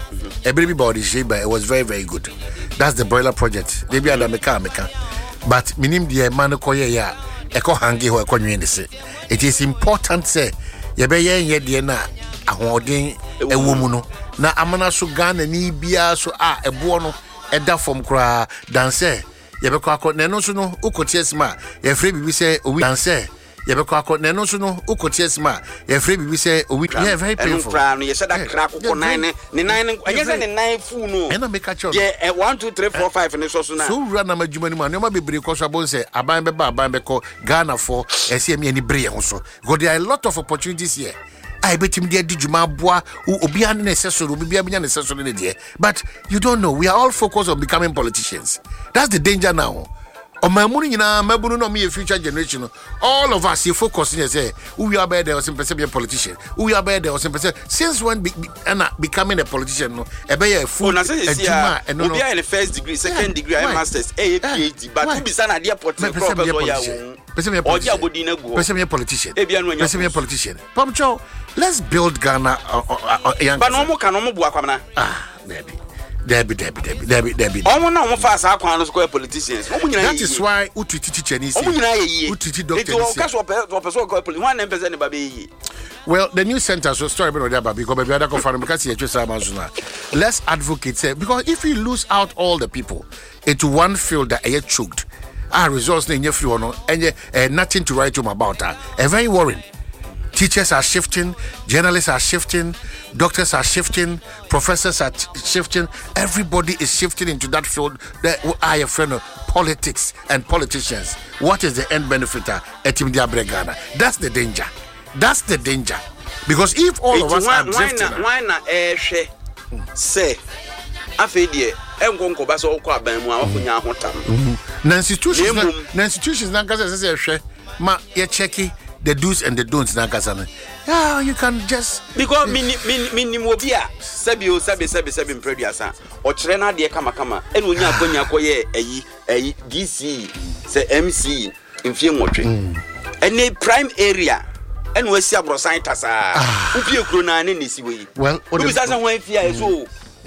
A baby body shape, but it was very, very good. That's the boiler project. They be at the meka. But minim the man koye ya eko hangi ho eko nwen se. It is important say ye be ye de na ahoden ewo mu no na amana so Ghana ni bia so ebo no eda fom kra danse ye be kwa na no so no ukotiesma ye free bibi say owi danse ye be kwa na no so no ukotiesma ye free bibi say owi yeah very painful no ye said that crack ko nine anya say nine fu no e na make a choice yeah 1 2 3 4 5 ne so na so run na madwuma ni ma no ma bebre ko so abon say aban be ba aban be ko Ghana for ese mi ani bre ye ho so because there are a lot of opportunities here. I bet him there did Juma bois obi an necessary obi bia bia necessary there. But you don't know, we are all focused on becoming politicians. That's the danger now. On my money na mabunu no me future generation. All of us you focus in say who are better or simply be a politician. Who are better or simply since when becoming a politician no e be a full a Juma and no be in the first degree, second degree, and masters, PhD, but who be sana dia politician. Person a politician. Person a politician. Pomcho, let's build Ghana but no more can no bua kwamna. Debbie. Omo na omo fa sa kwan no so politicians. That is why utiti Chinese. Utiti doctors. Well, the new center so story about that because baby other confirm because you just let's advocate say because if we lose out all the people into one field that are choked, our results in your field no and nothing to write home about very worrying. Teachers are shifting, journalists are shifting, doctors are shifting, professors are shifting. Everybody is shifting into that field that I a friend of politics and politicians. What is the end benefit etim dia Ghana? That's the danger. That's the danger. Because if all of us are drifting, why na say afedie enkonko ba so kwa ban mu akonya ahotam. Na institutions na kasa say hwe ma ye checki the do's and the don'ts na kasa. Yeah, you can just because minim obi a sabi impreduasa o kire na de kama ene onya akonya koye ayi DC say MC mfie nwotwe ene prime area ene wasi abrosan tasa upie kro na ne nesi we well obi sasa ho afia eso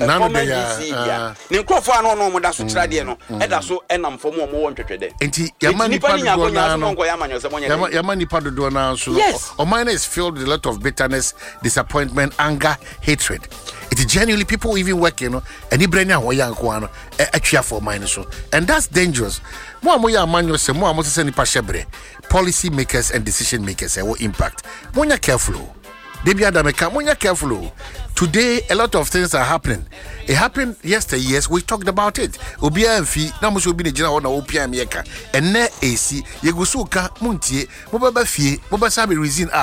ne nkofo ano no mo da so kira de no e da so enam fo mo wo ntwetwede enti yamani padodo na no yamani padodo na so o mine is filled with a lot of bitterness, disappointment, anger, hatred. It is genuinely people even working any brain ho yanko ano atwa for mine so, and that's dangerous. Mo ya manyo se mo se nipa shebre policy makers and decision makers will impact. Monya careful. Debi Adameka, monya careful. Today, a lot of things are happening. It happened yesterday, yes, we talked about it. Obia Mfi, na muso bi ne jina wona opia mieka. Enne AC, yegusuka muntie, mobaba fie, mobasa be reason